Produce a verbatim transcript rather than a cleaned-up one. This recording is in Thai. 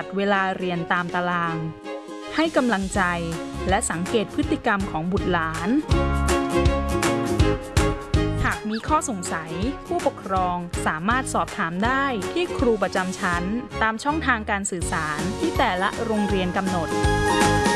จัดเวลาเรียนตามตารางให้กำลังใจและสังเกตพฤติกรรมของบุตรหลานหากมีข้อสงสัยผู้ปกครองสามารถสอบถามได้ที่ครูประจำชั้นตามช่องทางการสื่อสารที่แต่ละโรงเรียนกำหนด